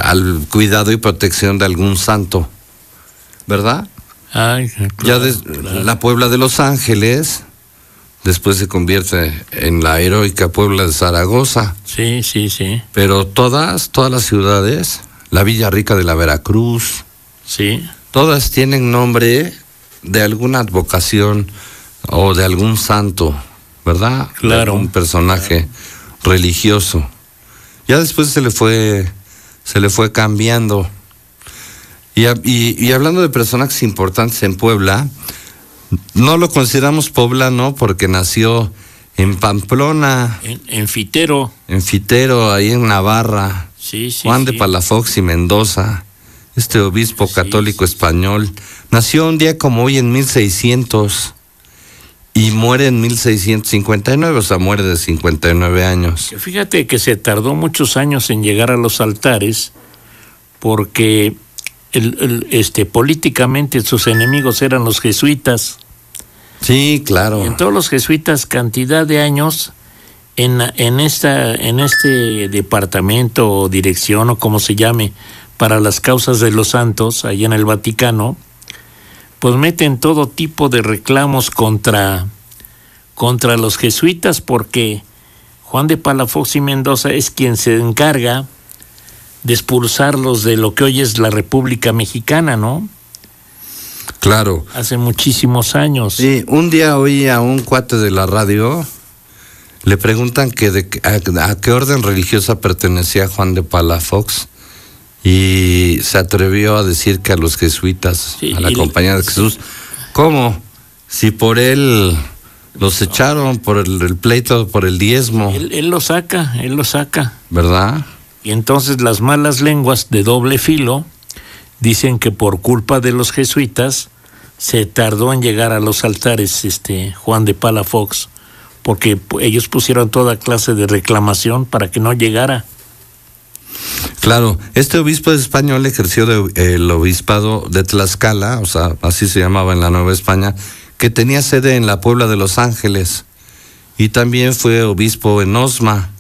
al cuidado y protección de algún santo, ¿verdad? Ay, claro, claro. La Puebla de Los Ángeles después se convierte en la heroica Puebla de Zaragoza. Sí, sí, sí. Pero todas las ciudades, la Villa Rica de la Veracruz, sí, todas tienen nombre de alguna advocación o de algún santo, ¿verdad? Claro. De algún personaje religioso. Ya después se le fue cambiando. Y hablando de personajes importantes en Puebla, no lo consideramos poblano porque nació en Pamplona. En Fitero. En Fitero, ahí en Navarra. Sí, sí, Juan sí. de Palafox y Mendoza, este obispo católico español, nació un día como hoy en 1600 y muere en 1659, o sea, muere de 59 años. Fíjate que se tardó muchos años en llegar a los altares porque políticamente sus enemigos eran los jesuitas. Sí, claro. Y en todos los jesuitas, cantidad de años en este departamento o dirección o como se llame para las causas de los santos allá en el Vaticano, pues meten todo tipo de reclamos contra los jesuitas, porque Juan de Palafox y Mendoza es quien se encarga de expulsarlos de lo que hoy es la República Mexicana, ¿no? Claro. Hace muchísimos años. Sí, un día oí a un cuate de la radio, le preguntan a qué orden religiosa pertenecía Juan de Palafox, y se atrevió a decir que a los jesuitas, sí, a la Compañía de Jesús. ¿Cómo? Si por él los echaron por el pleito, por el diezmo. Él lo saca. ¿Verdad? Y entonces las malas lenguas de doble filo dicen que por culpa de los jesuitas se tardó en llegar a los altares Juan de Palafox, porque ellos pusieron toda clase de reclamación para que no llegara. Claro, este obispo español ejerció el obispado de Tlaxcala, o sea, así se llamaba en la Nueva España, que tenía sede en la Puebla de Los Ángeles, y también fue obispo en Osma.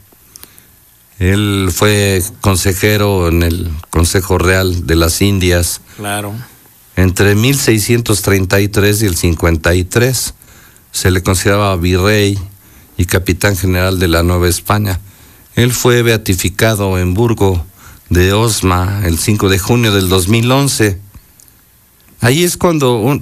Él fue consejero en el Consejo Real de las Indias. Claro. Entre 1633 y el 53 se le consideraba virrey y capitán general de la Nueva España. Él fue beatificado en Burgo de Osma el 5 de junio del 2011. Ahí es cuando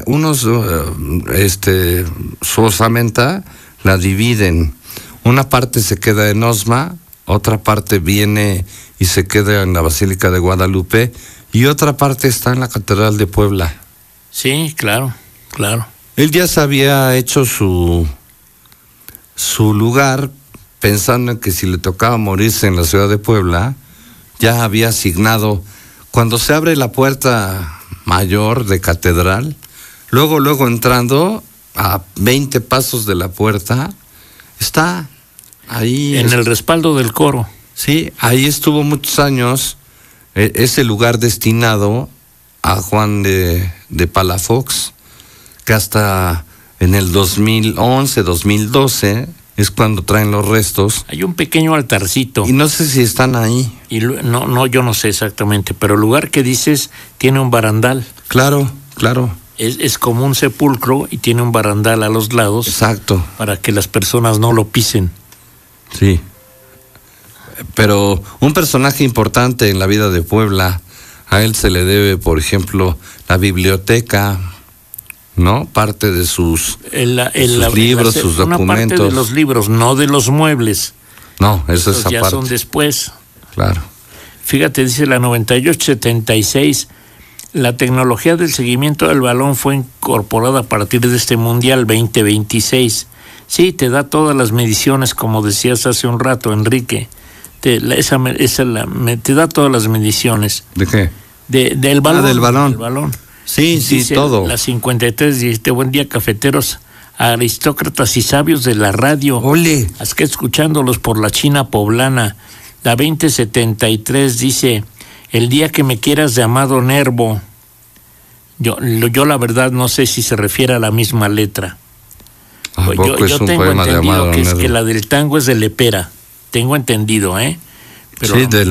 su osamenta la dividen. Una parte se queda en Osma, otra parte viene y se queda en la Basílica de Guadalupe, y otra parte está en la Catedral de Puebla. Sí, claro. Él ya se había hecho su lugar, pensando en que si le tocaba morirse en la ciudad de Puebla, ya había asignado. Cuando se abre la puerta mayor de catedral, luego entrando a 20 pasos de la puerta, está ahí. En el respaldo del coro. Sí, ahí estuvo muchos años, ese lugar destinado a Juan de Palafox, que hasta en el 2011, 2012... es cuando traen los restos. Hay un pequeño altarcito. Y no sé si están ahí. Y no, yo no sé exactamente, pero el lugar que dices tiene un barandal. Claro. Es como un sepulcro y tiene un barandal a los lados. Exacto. Para que las personas no lo pisen. Sí. Pero un personaje importante en la vida de Puebla, a él se le debe, por ejemplo, la biblioteca, ¿no? Parte de sus libros, sus documentos. Una parte de los libros, no de los muebles. No, eso es esa ya parte. Son después. Claro. Fíjate, dice la 9876, la tecnología del seguimiento del balón fue incorporada a partir de este Mundial 2026. Sí, te da todas las mediciones, como decías hace un rato, Enrique. Te da todas las mediciones. ¿De qué? Del balón. Del balón. Del balón. Sí, dice todo. La 53 dice: buen día, cafeteros, aristócratas y sabios de la radio. ¡Ole! Es que escuchándolos por la China poblana. La 2073 dice: el día que me quieras de Amado Nervo. Yo la verdad no sé si se refiere a la misma letra. Yo tengo entendido que la del tango es de Lepera. Tengo entendido, Pero sí,